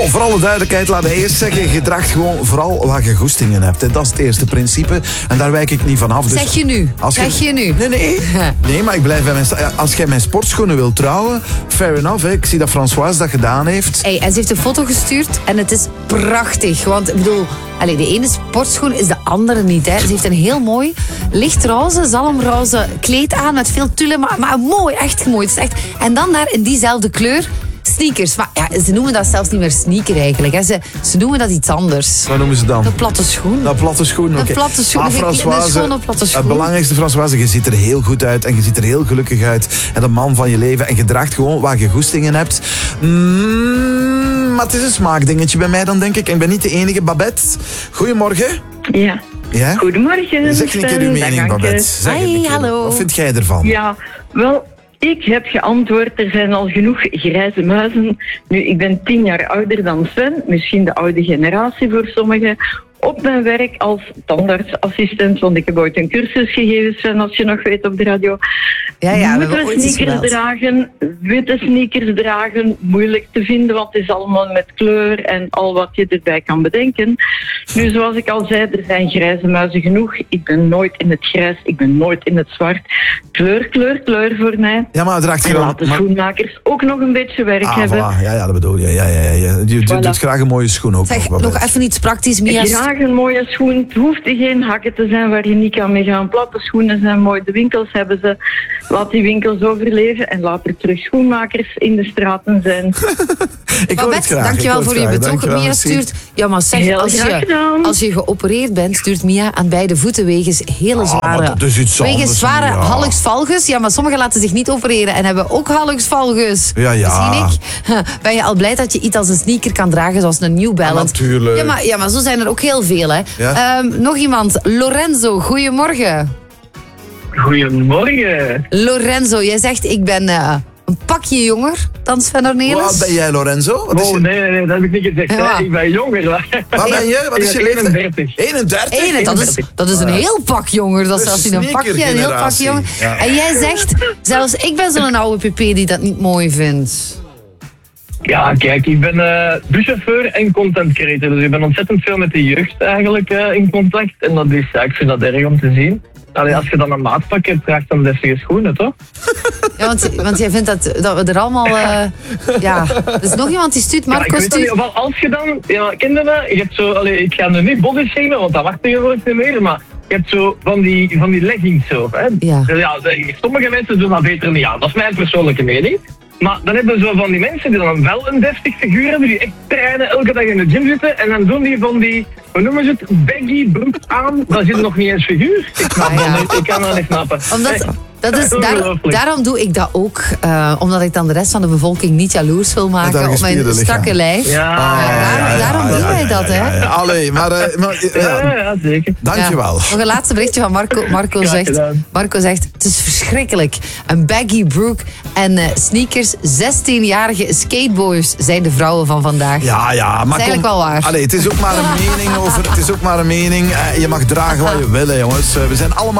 Bon, voor alle duidelijkheid, laat me eerst zeggen, je draagt gewoon vooral wat je goestingen hebt. Hè. Dat is het eerste principe. En daar wijk ik niet van af. Dus zeg je nu? Nee, maar ik blijf bij mijn... Als jij mijn sportschoenen wilt trouwen, fair enough. Hè. Ik zie dat Françoise dat gedaan heeft. Hey, en ze heeft een foto gestuurd en het is prachtig. Want ik bedoel, de ene sportschoen is de andere niet. Hè. Ze heeft een heel mooi lichtroze, zalmroze kleed aan met veel tullen. Maar mooi, echt mooi. Het is echt... En dan daar in diezelfde kleur... Sneakers, maar ja, ze noemen dat zelfs niet meer sneaker eigenlijk. Hè. Ze noemen dat iets anders. Wat noemen ze dan? Een platte schoen. Een platte schoen, oké. Een platte schoen, een schone platte schoen. Het belangrijkste, Françoise, je ziet er heel goed uit en je ziet er heel gelukkig uit. En de man van je leven. En je draagt gewoon waar je goestingen hebt. Maar het is een smaakdingetje bij mij dan, denk ik. En ik ben niet de enige. Babette, goedemorgen. Ja. Goedemorgen. Zeg een keer uw mening, Babette. Hi, hallo. Wat vind jij ervan? Ja, wel... Ik heb geantwoord, er zijn al genoeg grijze muizen. Nu, ik ben 10 jaar ouder dan Sven, misschien de oude generatie voor sommigen. Op mijn werk als tandartsassistent, want ik heb ooit een cursus gegeven, Sven, als je nog weet op de radio. Ja, moeten sneakers dragen, witte sneakers dragen, moeilijk te vinden, want het is allemaal met kleur en al wat je erbij kan bedenken. Nu, zoals ik al zei, er zijn grijze muizen genoeg. Ik ben nooit in het grijs, ik ben nooit in het zwart. Kleur voor mij. Ja, maar draagt je en laat de schoenmakers ook nog een beetje werk hebben. Voilà. Ja, dat bedoel je. Ja. Je doet graag een mooie schoen ook. Zeg, nog even iets praktisch, Mia. Graag een mooie schoen. Het hoeft geen hakken te zijn waar je niet kan mee gaan. Platte schoenen zijn mooi. De winkels hebben ze. Laat die winkels overleven en laat er terug schoenmakers in de straten zijn. Dankjewel voor je betoog. Mia stuurt... Ja, maar zeg, als je geopereerd bent, stuurt Mia aan beide voetenwegens hele zware... wegens zware hallux valgus. Ja, maar sommigen laten zich niet opereren en hebben ook hallux valgus. Ja. Misschien ik. Ben je al blij dat je iets als een sneaker kan dragen, zoals een New Balance? Natuurlijk. Ja, maar zo zijn er ook heel veel, hè. Ja? Nog iemand. Lorenzo, goedemorgen. Goedemorgen. Lorenzo, jij zegt ik ben een pakje jonger dan Sven Ornelis. Wat ben jij, Lorenzo? Nee, dat heb ik niet gezegd. Ja. Ik ben jonger. Wat ben je? Wat is je leeftijd? 31. Dat is een heel pak jonger. Dat is zelfs niet een pakje, een heel pakje jonger. Ja. En jij zegt, zelfs ik ben zo'n oude pp die dat niet mooi vindt. Ja, kijk, ik ben buschauffeur en content creator. Dus ik ben ontzettend veel met de jeugd eigenlijk in contact. En dat is, ik vind dat erg om te zien. Allee, als je dan een maatpak hebt, draagt dan deftige schoenen, toch? Ja, want jij vindt dat we er allemaal... ja, er is nog iemand die stuurt, Marco stuurt... Ja, als je dan... Ja, kinderen, je hebt zo... Allee, ik ga nu niet body shamen, want dat mag tegenwoordig niet meer, maar... Je hebt zo van die leggings zo, hè? Ja. Sommige mensen doen dat beter niet aan. Dat is mijn persoonlijke mening. Maar dan hebben we zo van die mensen die dan wel een deftig figuur hebben, die echt trainen, elke dag in de gym zitten. En dan doen die van die, hoe noemen ze het, baggy broek aan. Dat zit nog niet eens figuur. Ik kan dat niet snappen. Daarom doe ik dat ook. Omdat ik dan de rest van de bevolking niet jaloers wil maken op mijn strakke lijf. Daarom doen wij dat, hè. Allee, ja, zeker. Dankjewel. Ja. Nog een laatste berichtje van Marco. Marco zegt, het is verschrikkelijk. Een baggy broek en sneakers. 16-jarige skateboys zijn de vrouwen van vandaag. Ja, maar dat is eigenlijk wel waar. Allee, het is ook maar een mening over. Het is ook maar een mening. Je mag dragen wat je wil, jongens. We zijn allemaal